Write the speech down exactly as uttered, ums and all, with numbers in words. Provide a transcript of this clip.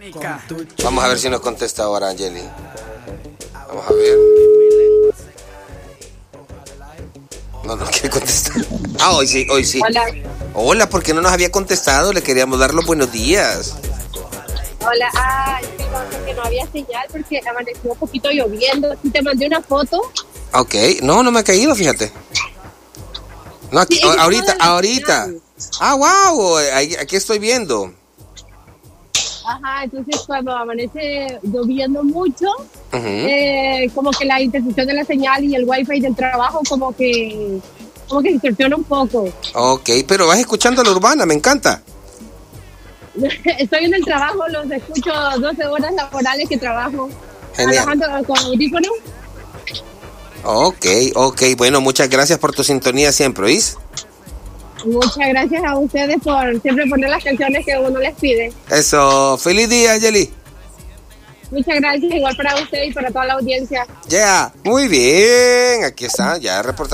Vamos a ver si nos contesta ahora Angeli. Vamos a ver. No nos quiere contestar. Ah, hoy sí, hoy sí. Hola. Hola, ¿por qué no nos había contestado? Le queríamos dar los buenos días. Hola, ah, es que no, que no había señal porque amaneció un poquito lloviendo. Sí, te mandé una foto. Ok, no, no me ha caído, fíjate. No, aquí, Sí, es que ahorita, no la ahorita. señal. Ah, wow, aquí estoy viendo. Ajá, entonces cuando amanece lloviendo mucho, Uh-huh. eh, como que la intersección de la señal y el wifi del trabajo como que como que distorsiona un poco. Ok, pero vas escuchando la urbana, me encanta. Estoy en el trabajo, los escucho doce horas laborales que trabajo. Genial. Trabajando con audífonos. Ok, ok, bueno, muchas gracias por tu sintonía siempre, ¿oís? Muchas gracias a ustedes por siempre poner las canciones que uno les pide. Eso, feliz día, Angeli. Muchas gracias, igual para usted y para toda la audiencia. Ya, yeah. Muy bien, aquí está, ya reportamos.